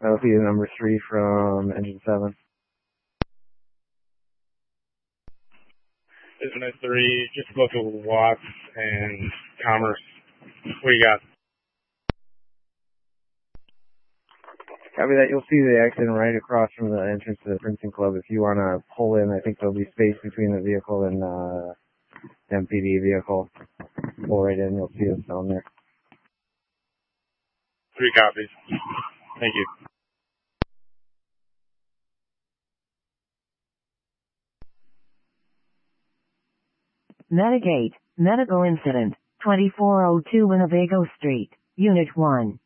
That'll be the number 3 from engine 7. Isn't 3, just local Watts and Commerce. What do you got? Copy that. You'll see the exit right across from the entrance to the Princeton Club. If you want to pull in, I think there'll be space between the vehicle and the MPD vehicle. Pull right in, you'll see us down there. 3 copies. Thank you. Metagate, medical incident, 2402 Winnebago Street, Unit 1.